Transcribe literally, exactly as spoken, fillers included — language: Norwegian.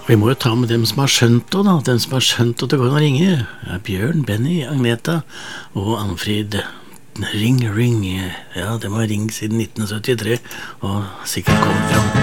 Vi må jo ta med dem som har skjønt det da, dem som har skjønt at det går an å ringe. Ja, Bjørn, Benny, Agneta og Anfrid. Ring, ring. Ja, de har ringt siden nitten syttitre, og sikkert kommet fram.